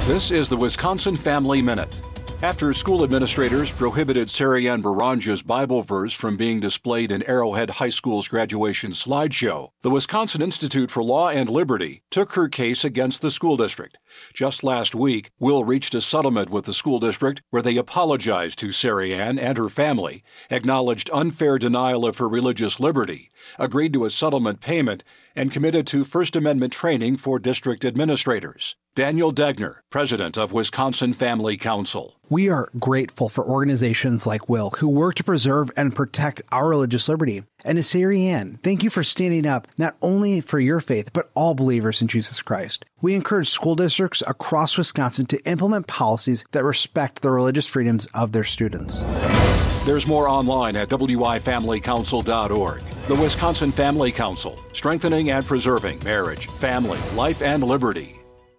This is the Wisconsin Family Minute. After school administrators prohibited Sarianne Baranja's Bible verse from being displayed in Arrowhead High School's graduation slideshow, the Wisconsin Institute for Law and Liberty took her case against the school district. Just last week, Will reached a settlement with the school district where they apologized to Sarianne and her family, acknowledged unfair denial of her religious liberty, agreed to a settlement payment, and committed to First Amendment training for district administrators. Daniel Degner, president of Wisconsin Family Council. We are grateful for organizations like Will who work to preserve and protect our religious liberty. And to Sarianne, thank you for standing up not only for your faith, but all believers in Jesus Christ. We encourage school districts across Wisconsin to implement policies that respect the religious freedoms of their students. There's more online at wifamilycouncil.org. The Wisconsin Family Council, strengthening and preserving marriage, family, life, and liberty.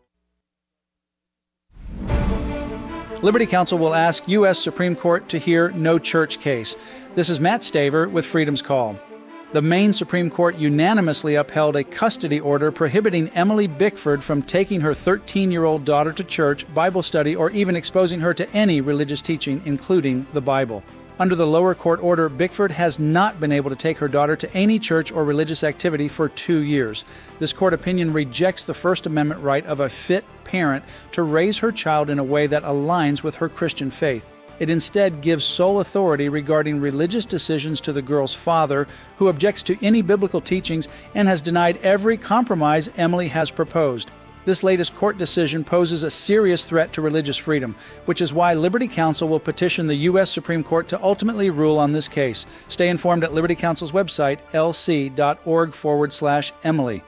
Liberty Counsel will ask U.S. Supreme Court to hear no church case. This is Matt Staver with Freedom's Call. The Maine Supreme Court unanimously upheld a custody order prohibiting Emily Bickford from taking her 13-year-old daughter to church, Bible study, or even exposing her to any religious teaching, including the Bible. Under the lower court order, Bickford has not been able to take her daughter to any church or religious activity for 2 years. This court opinion rejects the First Amendment right of a fit parent to raise her child in a way that aligns with her Christian faith. It instead gives sole authority regarding religious decisions to the girl's father, who objects to any biblical teachings and has denied every compromise Emily has proposed. This latest court decision poses a serious threat to religious freedom, which is why Liberty Counsel will petition the U.S. Supreme Court to ultimately rule on this case. Stay informed at Liberty Counsel's website, lc.org/Emily.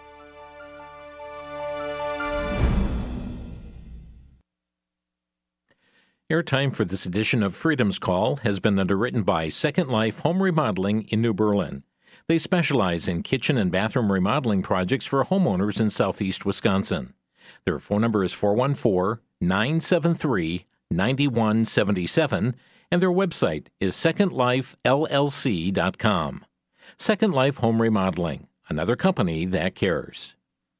Airtime for this edition of Freedom's Call has been underwritten by Second Life Home Remodeling in New Berlin. They specialize in kitchen and bathroom remodeling projects for homeowners in southeast Wisconsin. Their phone number is 414-973-9177, and their website is secondlifellc.com. Second Life Home Remodeling, another company that cares.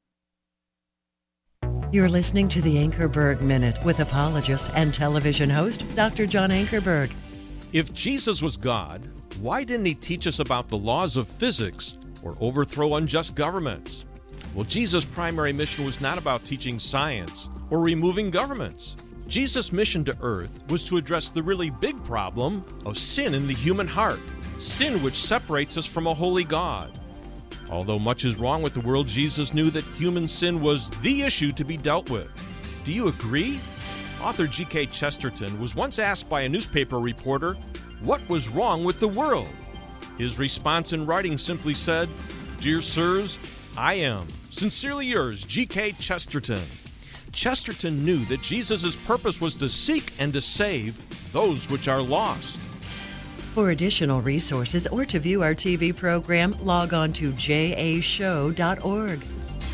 You're listening to the Ankerberg Minute with apologist and television host, Dr. John Ankerberg. If Jesus was God, why didn't he teach us about the laws of physics or overthrow unjust governments? Well, Jesus' primary mission was not about teaching science or removing governments. Jesus' mission to earth was to address the really big problem of sin in the human heart, sin which separates us from a holy God. Although much is wrong with the world, Jesus knew that human sin was the issue to be dealt with. Do you agree? Author G.K. Chesterton was once asked by a newspaper reporter what was wrong with the world. His response in writing simply said, "Dear sirs, I am. Sincerely yours, G.K. Chesterton." Chesterton knew that Jesus' purpose was to seek and to save those which are lost. For additional resources or to view our TV program, log on to jashow.org.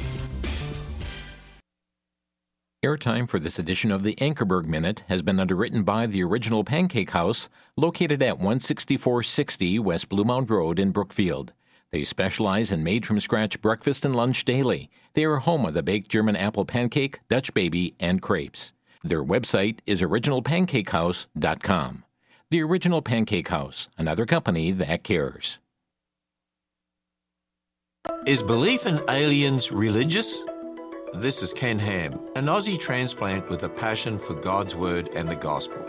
Airtime for this edition of the Ankerberg Minute has been underwritten by the Original Pancake House, located at 16460 West Bluemount Road in Brookfield. They specialize in made-from-scratch breakfast and lunch daily. They are home of the baked German apple pancake, Dutch baby, and crepes. Their website is originalpancakehouse.com. The Original Pancake House, another company that cares. Is belief in aliens religious? This is Ken Ham, an Aussie transplant with a passion for God's Word and the Gospel.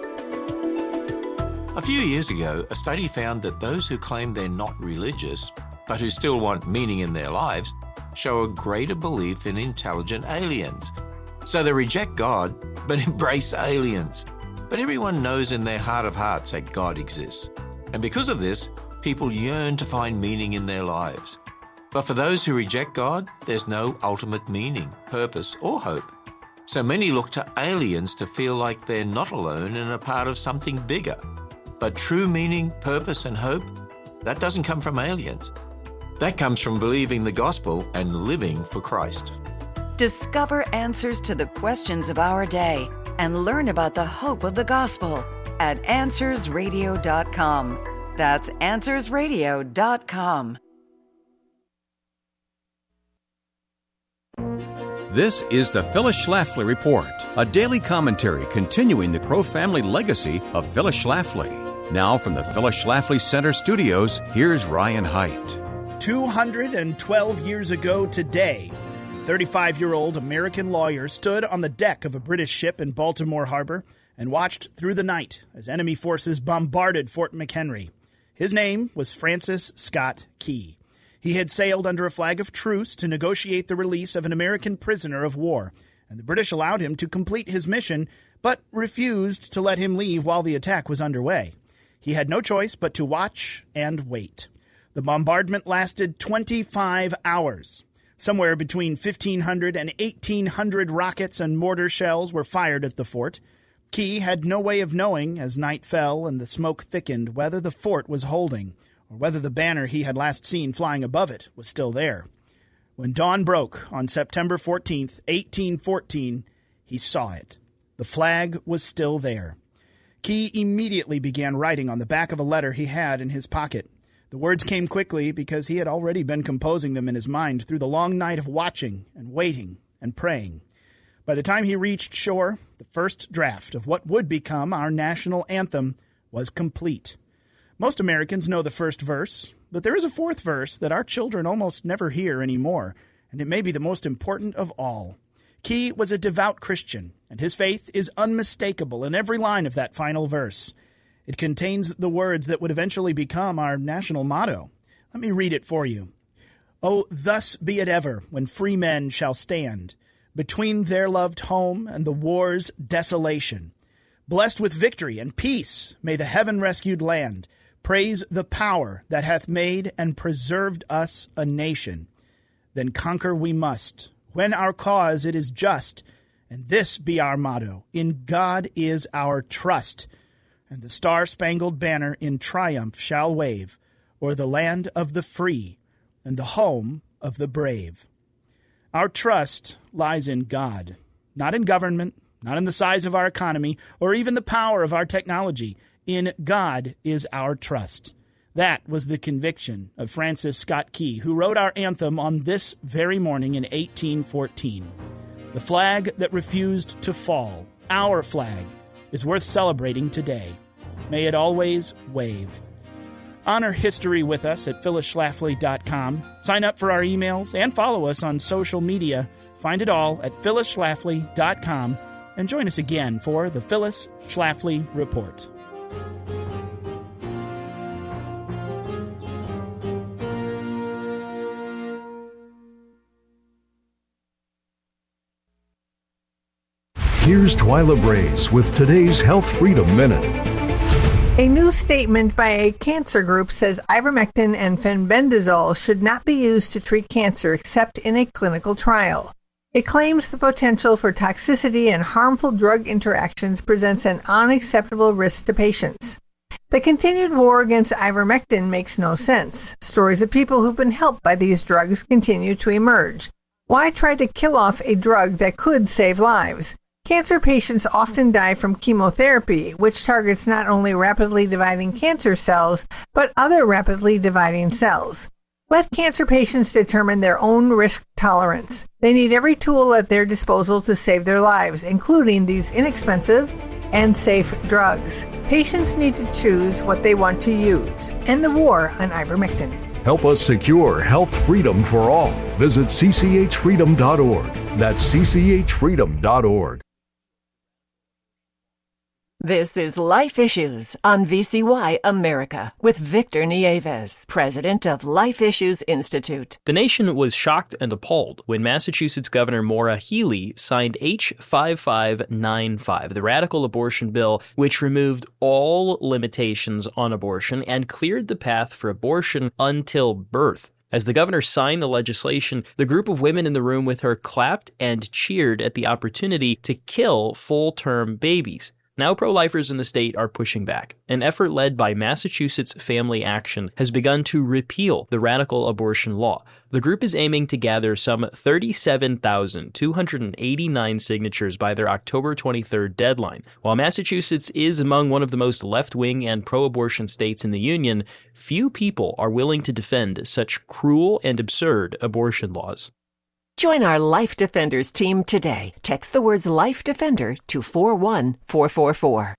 A few years ago, a study found that those who claim they're not religious, but who still want meaning in their lives, show a greater belief in intelligent aliens. So they reject God, but embrace aliens. But everyone knows in their heart of hearts that God exists. And because of this, people yearn to find meaning in their lives. But for those who reject God, there's no ultimate meaning, purpose, or hope. So many look to aliens to feel like they're not alone and a part of something bigger. But true meaning, purpose, and hope, that doesn't come from aliens. That comes from believing the gospel and living for Christ. Discover answers to the questions of our day and learn about the hope of the gospel at AnswersRadio.com. That's AnswersRadio.com. This is the Phyllis Schlafly Report, a daily commentary continuing the Crow family legacy of Phyllis Schlafly. Now from the Phyllis Schlafly Center Studios, here's Ryan Haidt. 212 years ago today, a 35-year-old American lawyer stood on the deck of a British ship in Baltimore Harbor and watched through the night as enemy forces bombarded Fort McHenry. His name was Francis Scott Key. He had sailed under a flag of truce to negotiate the release of an American prisoner of war, and the British allowed him to complete his mission, but refused to let him leave while the attack was underway. He had no choice but to watch and wait. The bombardment lasted 25 hours. Somewhere between 1,500 and 1,800 rockets and mortar shells were fired at the fort. Key had no way of knowing, as night fell and the smoke thickened, whether the fort was holding, or whether the banner he had last seen flying above it was still there. When dawn broke on September 14th, 1814, he saw it. The flag was still there. Key immediately began writing on the back of a letter he had in his pocket. The words came quickly because he had already been composing them in his mind through the long night of watching and waiting and praying. By the time he reached shore, the first draft of what would become our national anthem was complete. Most Americans know the first verse, but there is a fourth verse that our children almost never hear anymore, and it may be the most important of all. Key was a devout Christian, and his faith is unmistakable in every line of that final verse. It contains the words that would eventually become our national motto. Let me read it for you. "Oh, thus be it ever, when free men shall stand between their loved home and the war's desolation. Blessed with victory and peace may the heaven-rescued land praise the power that hath made and preserved us a nation. Then conquer we must, when our cause it is just, and this be our motto, in God is our trust. And the star-spangled banner in triumph shall wave o'er the land of the free and the home of the brave." Our trust lies in God, not in government, not in the size of our economy, or even the power of our technology. In God is our trust. That was the conviction of Francis Scott Key, who wrote our anthem on this very morning in 1814. The flag that refused to fall, our flag, is worth celebrating today. May it always wave. Honor history with us at phyllisschlafly.com. Sign up for our emails and follow us on social media. Find it all at phyllisschlafly.com and join us again for the Phyllis Schlafly Report. Here's Twyla Brace with today's Health Freedom Minute. A new statement by a cancer group says ivermectin and fenbendazole should not be used to treat cancer except in a clinical trial. It claims the potential for toxicity and harmful drug interactions presents an unacceptable risk to patients. The continued war against ivermectin makes no sense. Stories of people who've been helped by these drugs continue to emerge. Why try to kill off a drug that could save lives? Cancer patients often die from chemotherapy, which targets not only rapidly dividing cancer cells, but other rapidly dividing cells. Let cancer patients determine their own risk tolerance. They need every tool at their disposal to save their lives, including these inexpensive and safe drugs. Patients need to choose what they want to use. End the war on ivermectin. Help us secure health freedom for all. Visit cchfreedom.org. That's cchfreedom.org. This is Life Issues on VCY America with Victor Nieves, president of Life Issues Institute. The nation was shocked and appalled when Massachusetts Governor Maura Healey signed H5595, the radical abortion bill, which removed all limitations on abortion and cleared the path for abortion until birth. As the governor signed the legislation, the group of women in the room with her clapped and cheered at the opportunity to kill full-term babies. Now pro-lifers in the state are pushing back. An effort led by Massachusetts Family Action has begun to repeal the radical abortion law. The group is aiming to gather some 37,289 signatures by their October 23rd deadline. While Massachusetts is among one of the most left-wing and pro-abortion states in the Union, few people are willing to defend such cruel and absurd abortion laws. Join our Life Defenders team today. Text the words Life Defender to 41444.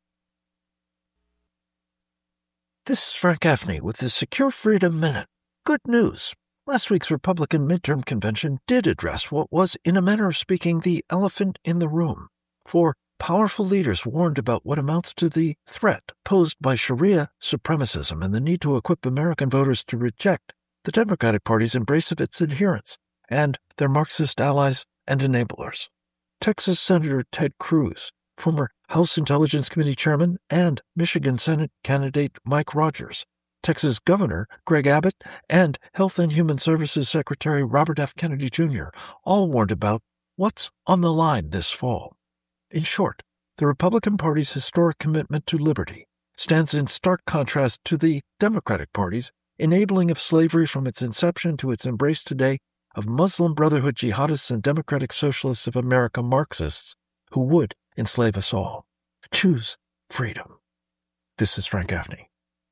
This is Frank Gaffney with the Secure Freedom Minute. Good news. Last week's Republican midterm convention did address what was, in a manner of speaking, the elephant in the room. For powerful leaders warned about what amounts to the threat posed by Sharia supremacism and the need to equip American voters to reject the Democratic Party's embrace of its adherents and their Marxist allies and enablers. Texas Senator Ted Cruz, former House Intelligence Committee Chairman, and Michigan Senate candidate Mike Rogers, Texas Governor Greg Abbott, and Health and Human Services Secretary Robert F. Kennedy Jr. all warned about what's on the line this fall. In short, the Republican Party's historic commitment to liberty stands in stark contrast to the Democratic Party's enabling of slavery from its inception to its embrace today of Muslim Brotherhood jihadists and Democratic Socialists of America Marxists who would enslave us all. Choose freedom. This is Frank Gaffney.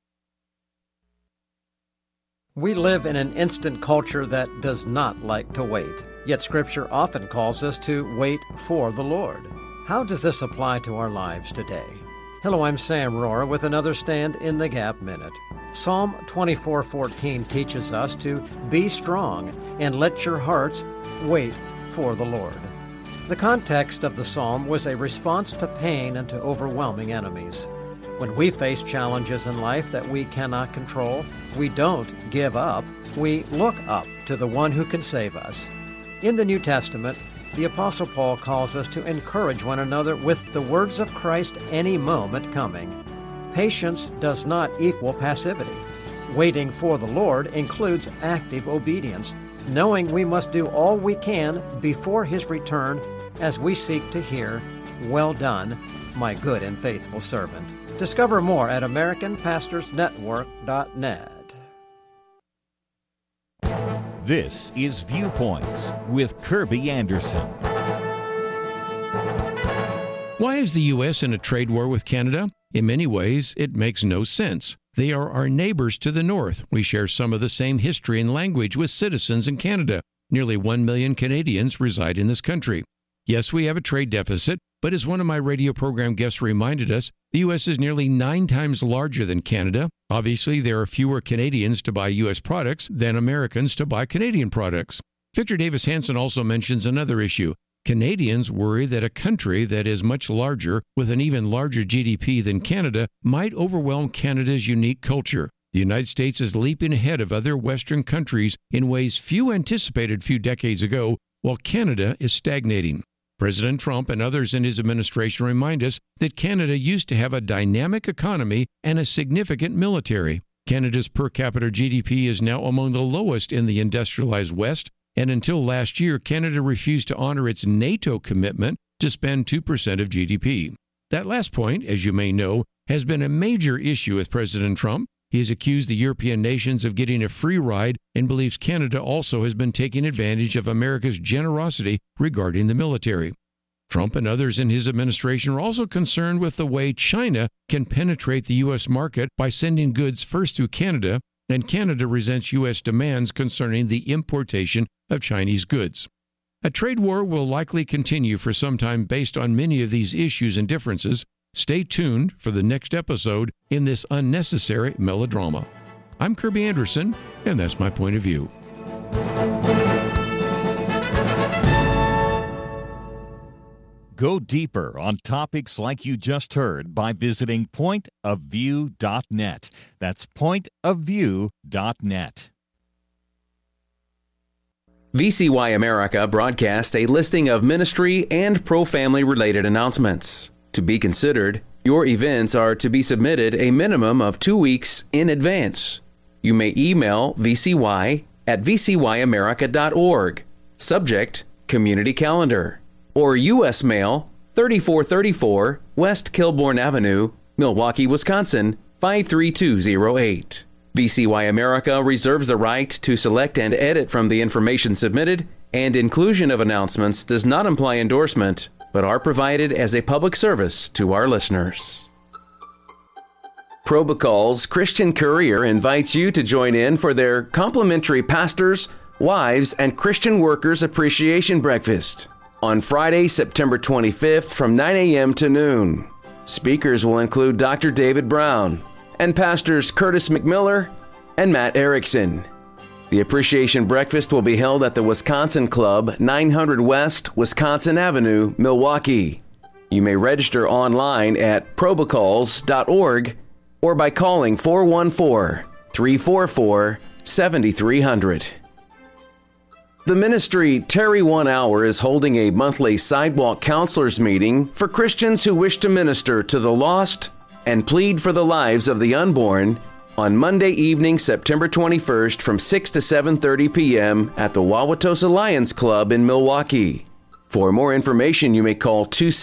We live in an instant culture that does not like to wait, yet Scripture often calls us to wait for the Lord. How does this apply to our lives today? Hello, I'm Sam Rohrer with another Stand in the Gap Minute. Psalm 24:14 teaches us to be strong and let your hearts wait for the Lord. The context of the psalm was a response to pain and to overwhelming enemies. When we face challenges in life that we cannot control, we don't give up. We look up to the one who can save us. In the New Testament, the Apostle Paul calls us to encourage one another with the words of Christ any moment coming. Patience does not equal passivity. Waiting for the Lord includes active obedience, knowing we must do all we can before His return as we seek to hear, "Well done, my good and faithful servant." Discover more at AmericanPastorsNetwork.net. This is Viewpoints with Kirby Anderson. Why is the U.S. in a trade war with Canada? In many ways, it makes no sense. They are our neighbors to the north. We share some of the same history and language with citizens in Canada. Nearly 1 million Canadians reside in this country. Yes, we have a trade deficit, but as one of my radio program guests reminded us, the U.S. is nearly 9 times larger than Canada. Obviously, there are fewer Canadians to buy U.S. products than Americans to buy Canadian products. Victor Davis Hanson also mentions another issue. Canadians worry that a country that is much larger, with an even larger GDP than Canada, might overwhelm Canada's unique culture. The United States is leaping ahead of other Western countries in ways few anticipated a few decades ago, while Canada is stagnating. President Trump and others in his administration remind us that Canada used to have a dynamic economy and a significant military. Canada's per capita GDP is now among the lowest in the industrialized West, and until last year, Canada refused to honor its NATO commitment to spend 2% of GDP. That last point, as you may know, has been a major issue with President Trump. He has accused the European nations of getting a free ride and believes Canada also has been taking advantage of America's generosity regarding the military. Trump and others in his administration are also concerned with the way China can penetrate the U.S. market by sending goods first through Canada, and Canada resents U.S. demands concerning the importation of Chinese goods. A trade war will likely continue for some time based on many of these issues and differences. Stay tuned for the next episode in this unnecessary melodrama. I'm Kirby Anderson, and that's my point of view. Go deeper on topics like you just heard by visiting pointofview.net. That's pointofview.net. VCY America broadcasts a listing of ministry and pro-family related announcements. To be considered, your events are to be submitted a minimum of 2 weeks in advance. You may email VCY at vcyamerica.org. Subject, Community Calendar. Or U.S. Mail, 3434 West Kilbourne Avenue, Milwaukee, Wisconsin, 53208. VCY America reserves the right to select and edit from the information submitted, and inclusion of announcements does not imply endorsement, but are provided as a public service to our listeners. Probacol's Christian Courier invites you to join in for their complimentary Pastors Wives and Christian Workers Appreciation Breakfast on Friday, September 25th from 9 a.m. to noon. Speakers will include Dr. David Brown and Pastors Curtis McMiller and Matt Erickson. The Appreciation Breakfast will be held at the Wisconsin Club, 900 West Wisconsin Avenue, Milwaukee. You may register online at probacalls.org or by calling 414-344-7300. The ministry Terry 1 Hour is holding a monthly Sidewalk Counselors meeting for Christians who wish to minister to the lost and plead for the lives of the unborn on Monday evening, September 21st from 6 to 7:30 p.m. at the Wauwatosa Lions Club in Milwaukee. For more information, you may call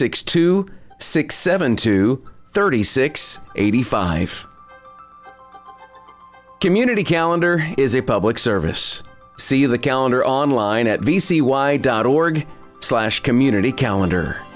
262-672-3685. Community Calendar is a public service. See the calendar online at vcy.org/community calendar.